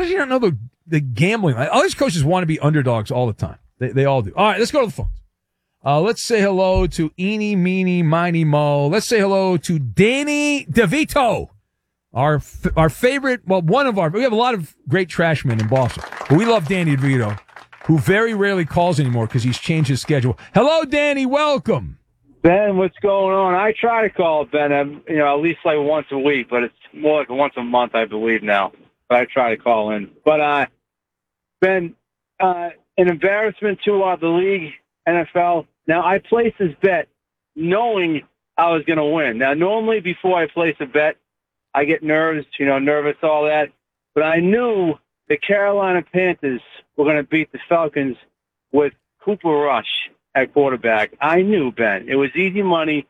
does he not know the gambling? All these coaches want to be underdogs all the time. They all do. All right, let's go to the phones. Let's say hello to Eeny, Meeny, Miny, Mo. Let's say hello to Danny DeVito, our favorite. Well, we have a lot of great trashmen in Boston, but we love Danny DeVito, who very rarely calls anymore because he's changed his schedule. Hello, Danny. Welcome. Ben, what's going on? I try to call Ben, at least like once a week, but it's more like once a month, I believe now. But I try to call in. But Ben, an embarrassment to the league, NFL. Now, I placed this bet knowing I was going to win. Now, normally before I place a bet, I get nervous, all that. But I knew the Carolina Panthers were going to beat the Falcons with Cooper Rush at quarterback. I knew, Ben. It was easy money.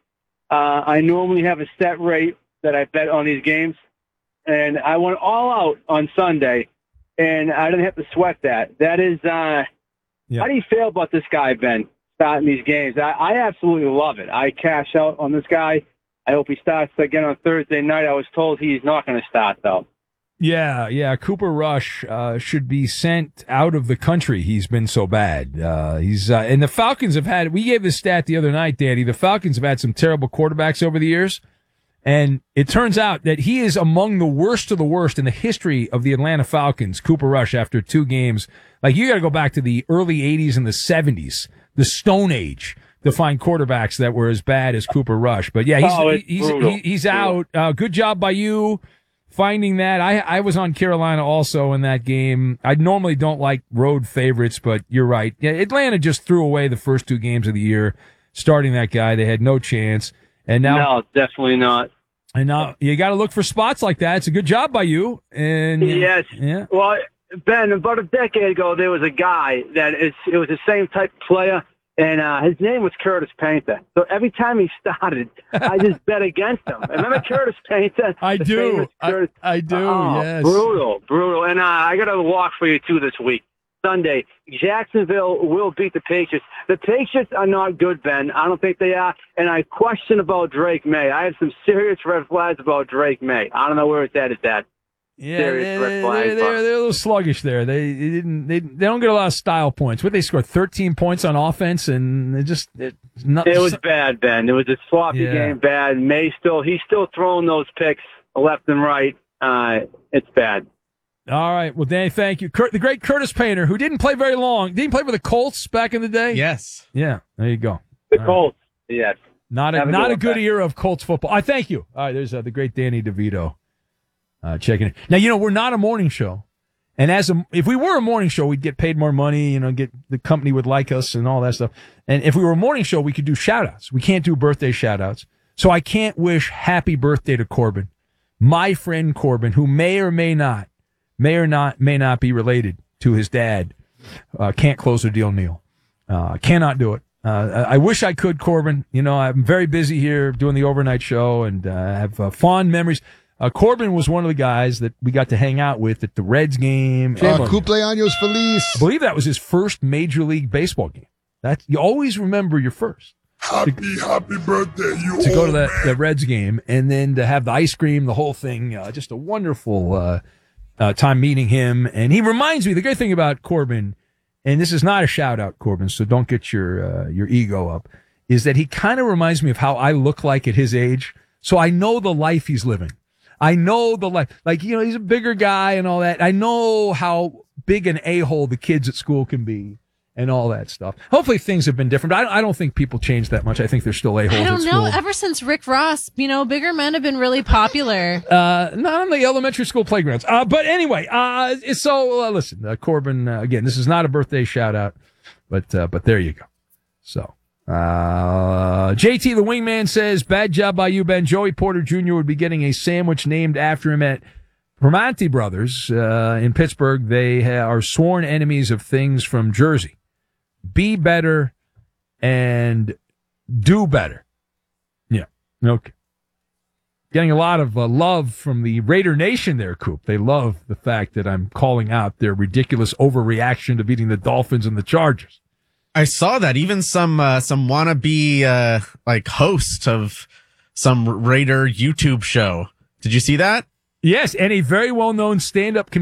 I normally have a set rate that I bet on these games. And I went all out on Sunday, and I didn't have to sweat that. That is, How do you feel about this guy, Ben, starting these games? I absolutely love it. I cash out on this guy. I hope he starts again on Thursday night. I was told he's not going to start, though. Yeah. Cooper Rush should be sent out of the country. He's been so bad. And the Falcons we gave this stat the other night, Danny. The Falcons have had some terrible quarterbacks over the years. And it turns out that he is among the worst of the worst in the history of the Atlanta Falcons, Cooper Rush, after 2 games. Like, you got to go back to the early 80s and the 70s, the Stone Age, to find quarterbacks that were as bad as Cooper Rush. But yeah, he's out. Good job by you finding that. I was on Carolina also in that game. I normally don't like road favorites, but you're right. Yeah, Atlanta just threw away the first 2 games of the year, starting that guy. They had no chance. And now, no, definitely not. And now you got to look for spots like that. It's a good job by you. And yes. Yeah. Well, Ben, about a decade ago, there was a guy it was the same type of player, and his name was Curtis Painter. So every time he started, I just bet against him. Remember Curtis Painter? I do. I do. Oh, yes. Brutal. And I got a walk for you too this week. Sunday, Jacksonville will beat the Patriots. The Patriots are not good, Ben. I don't think they are. And I question about Drake May. I have some serious red flags about Drake May. I don't know where it's at. Yeah, they're a little sluggish there. They don't get a lot of style points. What they scored 13 points on offense, and it was bad, Ben. It was a sloppy game. Bad. He's still throwing those picks left and right. It's bad. All right. Well, Danny, thank you. The great Curtis Painter, who didn't play very long. Didn't play for the Colts back in the day? Yes. Yeah. There you go. The Colts. Yes. Not a good era of Colts football. I thank you. All right. There's the great Danny DeVito checking in. Now, we're not a morning show. And if we were a morning show, we'd get paid more money, get the company would like us and all that stuff. And if we were a morning show, we could do shout outs. We can't do birthday shout outs. So I can't wish happy birthday to Corbin, my friend Corbin, who may or may not be related to his dad. Can't close the deal, Neil. Cannot do it. I wish I could, Corbin. I'm very busy here doing the overnight show and have fond memories. Corbin was one of the guys that we got to hang out with at the Reds game. Cumpleaños feliz. I believe that was his first Major League Baseball game. You always remember your first. Happy birthday, you to go to that Reds game and then to have the ice cream, the whole thing. Just a wonderful time meeting him. And he reminds me, the great thing about Corbin, and this is not a shout out, Corbin, so don't get your ego up, is that he kind of reminds me of how I look like at his age. So I know the life he's living. I know the life. Like, he's a bigger guy and all that. I know how big an a-hole the kids at school can be and all that stuff. Hopefully things have been different. I don't think people change that much. I think they're still a-holes at school. I don't know. Ever since Rick Ross, bigger men have been really popular. Not on the elementary school playgrounds. But anyway, listen, Corbin, again, this is not a birthday shout out, but there you go. So, JT the Wingman says, bad job by you, Ben. Joey Porter Jr. would be getting a sandwich named after him at Primanti Brothers in Pittsburgh. They are sworn enemies of things from Jersey. Be better and do better. Yeah. Okay. Getting a lot of love from the Raider Nation there, Coop. They love the fact that I'm calling out their ridiculous overreaction to beating the Dolphins and the Chargers. I saw that. Even some wannabe host of some Raider YouTube show. Did you see that? Yes, and a very well-known stand-up comedian